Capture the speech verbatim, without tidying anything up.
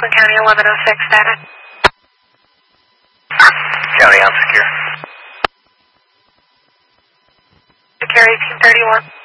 Oakland County, eleven oh six, status. County, I'm secure. Secure eighteen thirty-one.